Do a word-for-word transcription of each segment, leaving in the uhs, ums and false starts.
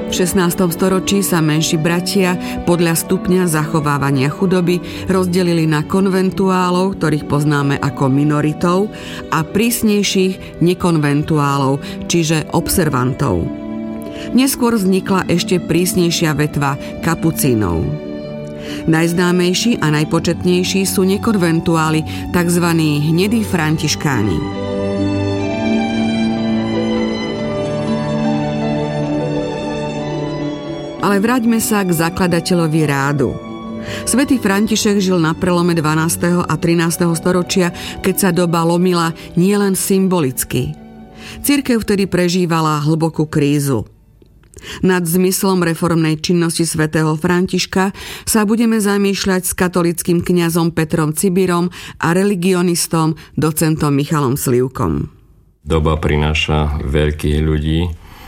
V šestnástom storočí sa menší bratia podľa stupňa zachovávania chudoby rozdelili na konventuálov, ktorých poznáme ako minoritov, a prísnejších nekonventuálov, čiže observantov. Neskôr vznikla ešte prísnejšia vetva kapucínov. Najznámejší a najpočetnejší sú nekonventuáli, tzv. Hnedí františkáni. Ale vráťme sa k zakladateľovi rádu. Svätý František žil na prelome dvanásteho a trinásteho storočia, keď sa doba lomila nielen symbolicky. Cirkev vtedy prežívala hlbokú krízu. Nad zmyslom reformnej činnosti svätého Františka sa budeme zamýšľať s katolickým kňazom Petrom Cibirom a religionistom docentom Michalom Slivkom. Doba prináša veľkých ľudí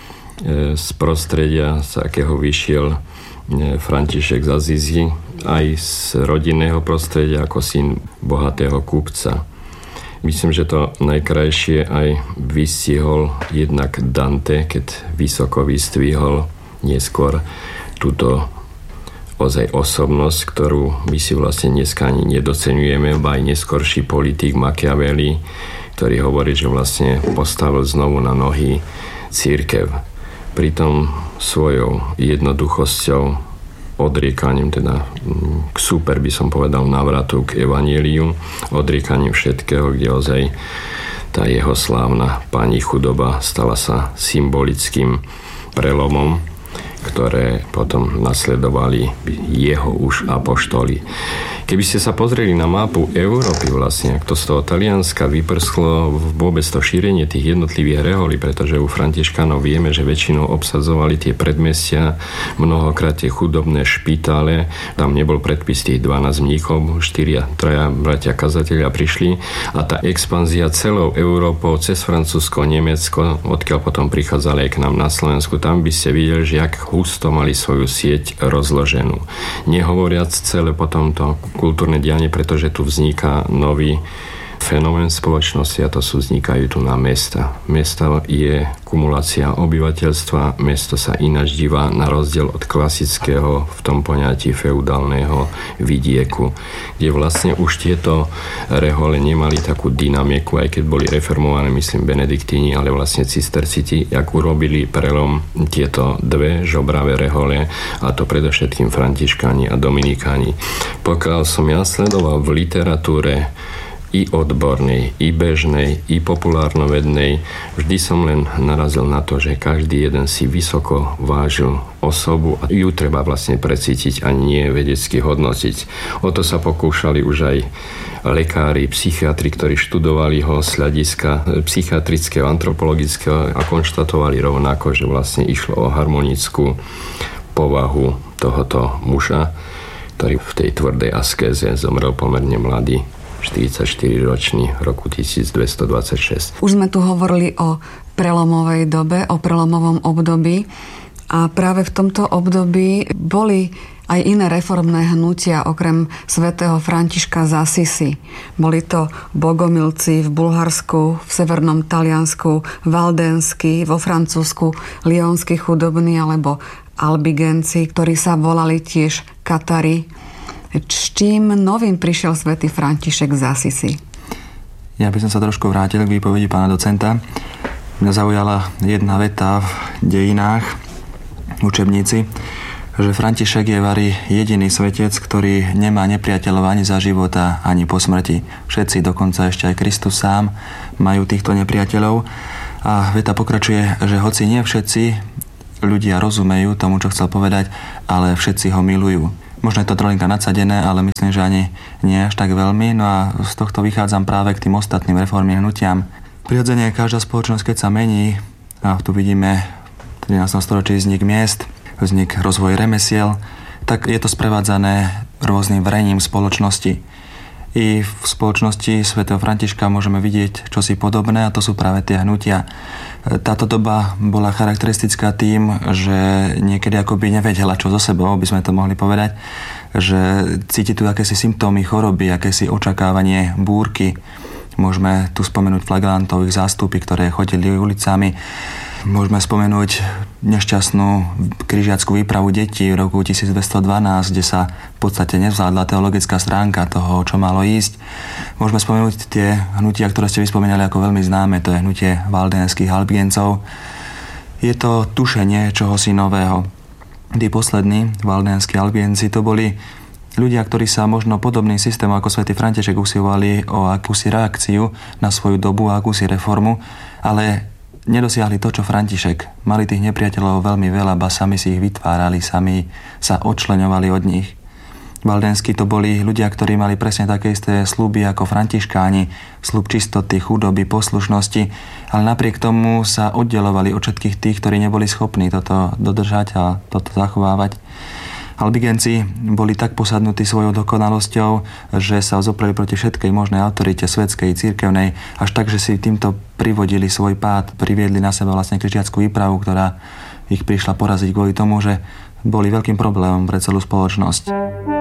z prostredia, z akého vyšiel František z Azízy, aj z rodinného prostredia ako syn bohatého kupca. Myslím, že to najkrajšie aj vystihol jednak Dante, keď vysoko vystvihol neskôr túto ozaj osobnosť, ktorú my si vlastne dneska ani nedoceňujeme, aj neskorší politik Machiavelli, ktorý hovorí, že vlastne postavil znovu na nohy cirkev. Pritom svojou jednoduchosťou, odriekaním, teda k super by som povedal návratu k evanjeliu, odriekaním všetkého, kde ozaj tá jeho slávna pani chudoba stala sa symbolickým prelomom, ktoré potom nasledovali jeho už apoštoli. Keby ste sa pozreli na mapu Európy vlastne, ak to z toho Talianska vyprsklo vôbec to šírenie tých jednotlivých reholí, pretože u Františkánov vieme, že väčšinou obsadzovali tie predmestia, mnohokrát tie chudobné špitále, tam nebol predpis tých dvanásť mníchov, štyria, traja bratia kazatelia prišli a tá expanzia celou Európou cez Francúzsko, Nemecko, odkiaľ potom prichádzali aj k nám na Slovensku, tam by ste videli, že jak husto mali svoju sieť rozloženú. Nehovoriac celé potom to kultúrne dianie, pretože tu vzniká nový fenomén spoločnosti a to sú vznikajú tu na mesta. Mesto je kumulácia obyvateľstva, mesto sa ináč díva na rozdiel od klasického v tom poňatí feudálneho vidieku, kde vlastne už tieto rehole nemali takú dynamiku, aj keď boli reformované, myslím, benediktíni, ale vlastne cisterciti, jak urobili prelom tieto dve žobravé rehole, a to predovšetkým františkáni a dominikáni. Pokiaľ som ja sledoval v literatúre i odbornej, i bežnej, i populárnovednej, vždy som len narazil na to, že každý jeden si vysoko vážil osobu a ju treba vlastne precítiť a nie vedecky hodnotiť. O to sa pokúšali už aj lekári, psychiatri, ktorí študovali ho z hľadiska psychiatrického, antropologického a konštatovali rovnako, že vlastne išlo o harmonickú povahu tohoto muža, ktorý v tej tvrdej askéze zomrel pomerne mladý, štyridsaťštyriročný, v roku tisícdvestodvadsaťšesť. Už sme tu hovorili o prelomovej dobe, o prelomovom období a práve v tomto období boli aj iné reformné hnutia okrem svätého Františka z Assisi. Boli to bogomilci v Bulharsku, v severnom Taliansku, valdenskí, vo Francúzsku, lyonskí chudobní alebo albigenci, ktorí sa volali tiež Katari. S čím novým prišiel svätý František z Assisi? Ja by som sa trošku vrátil k výpovedi pána docenta. Mňa zaujala jedna veta v dejinách, v učebnici, že František je vari jediný svetec, ktorý nemá nepriateľov ani za života, ani po smrti. Všetci, dokonca ešte aj Kristus sám, majú týchto nepriateľov. A veta pokračuje, že hoci nie všetci ľudia rozumejú tomu, čo chcel povedať, ale všetci ho milujú. Možno je to trolinka nadsadené, ale myslím, že ani nie až tak veľmi. No a z tohto vychádzam práve k tým ostatným reformným hnutiam. Prirodzene každá spoločnosť, keď sa mení, a tu vidíme v trinástom storočí vznik miest, vznik rozvoj remesiel, tak je to sprevádzané rôznym vrením spoločnosti. I v spoločnosti svätého Františka môžeme vidieť čosi podobné, a to sú práve tie hnutia. Táto doba bola charakteristická tým, že niekedy akoby nevedela, čo so sebou, by sme to mohli povedať, že cíti tu akési symptómy choroby, akési očakávanie búrky. Môžeme tu spomenúť flagelantových zástupy, ktoré chodili ulicami. Môžeme spomenúť nešťastnú križiackú výpravu detí v roku tisícdvestodvanásť, kde sa v podstate nevzládla teologická stránka toho, čo malo ísť. Môžeme spomenúť tie hnutia, ktoré ste vyspomínali ako veľmi známe, to je hnutie valdenských albiencov. Je to tušenie čohosi nového. Tí poslední valdenskí albienci to boli ľudia, ktorí sa možno podobným systémom ako svätý František usilovali o akúsi reakciu na svoju dobu, akúsi reformu, ale nedosiahli to, čo František. Mali tých nepriateľov veľmi veľa, ba sami si ich vytvárali, sami sa odčleňovali od nich. Valdenskí to boli ľudia, ktorí mali presne také isté sľuby ako františkáni, sľub čistoty, chudoby, poslušnosti, ale napriek tomu sa oddelovali od všetkých tých, ktorí neboli schopní toto dodržať a toto zachovávať. Albigenci boli tak posadnutí svojou dokonalosťou, že sa zopreli proti všetkej možnej autorite svetskej, cirkevnej, až tak, že si týmto privodili svoj pád, priviedli na seba vlastne križiackú výpravu, ktorá ich prišla poraziť kvôli tomu, že boli veľkým problémom pre celú spoločnosť.